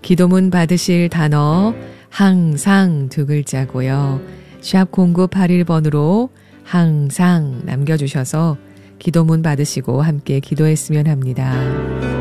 기도문 받으실 단어 항상 두 글자고요. 샵 0981번으로 항상 남겨주셔서 기도문 받으시고 함께 기도했으면 합니다.